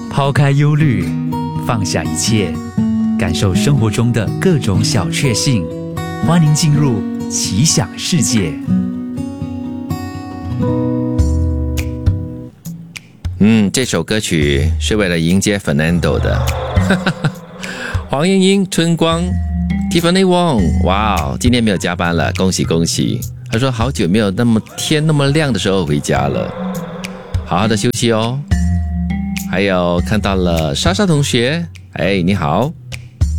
抛开忧虑，放下一切，感受生活中的各种小确幸。欢迎进入奇想世界。 这首歌曲是为了迎接 Fernando 的。黄莺莺、春光、Tiffany Wong， 哇，今天没有加班了，恭喜恭喜！他说好久没有天那么亮的时候回家了，好好的休息哦。还有看到了莎莎同学，你好。